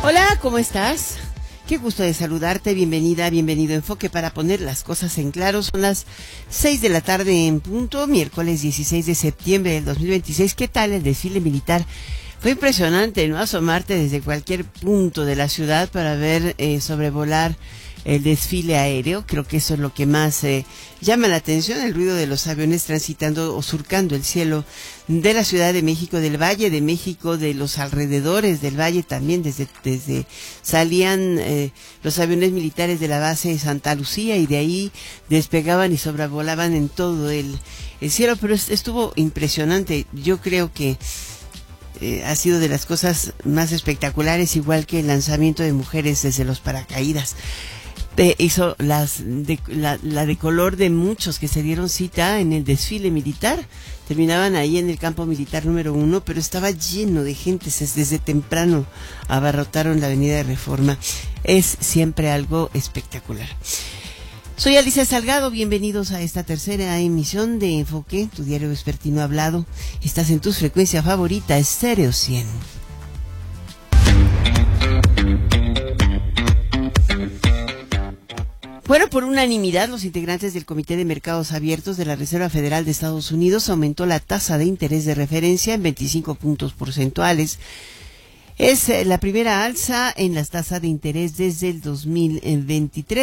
Hola, ¿cómo estás? Qué gusto de saludarte, bienvenida, bienvenido a Enfoque para poner las cosas en claro. Son las 6 de la tarde en punto, miércoles 16 de septiembre del 2026. ¿Qué tal el desfile militar? Fue impresionante, ¿no? Asomarte desde cualquier punto de la ciudad para ver sobrevolar el desfile aéreo. Creo que eso es lo que más llama la atención, el ruido de los aviones transitando o surcando el cielo de la Ciudad de México, del Valle de México, de los alrededores del valle también, desde salían los aviones militares de la base de Santa Lucía y de ahí despegaban y sobrevolaban en todo el cielo, pero estuvo impresionante. Yo creo que ha sido de las cosas más espectaculares, igual que el lanzamiento de mujeres desde los paracaídas. Hizo la de color de muchos que se dieron cita en el desfile militar. Terminaban ahí en el campo militar número 1, pero estaba lleno de gente. Desde temprano abarrotaron la avenida de Reforma. Es siempre algo espectacular. Soy Alicia Salgado, bienvenidos a esta tercera emisión de Enfoque, tu diario vespertino hablado. Estás en tu frecuencia favorita, Estéreo 100. Bueno, por unanimidad, los integrantes del Comité de Mercados Abiertos de la Reserva Federal de Estados Unidos aumentó la tasa de interés de referencia en 25 puntos porcentuales. Es la primera alza en las tasas de interés desde el 2023.